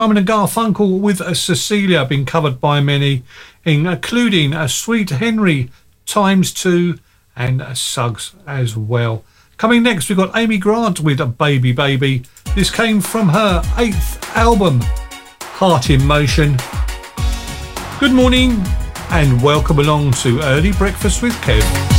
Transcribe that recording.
Simon and Garfunkel with Cecilia, been covered by many, including Sweet Henry ×2 and Suggs as well. Coming next, we've got Amy Grant with Baby Baby. This came from her 8th album, Heart in Motion. Good morning and welcome along to Early Breakfast with Kev.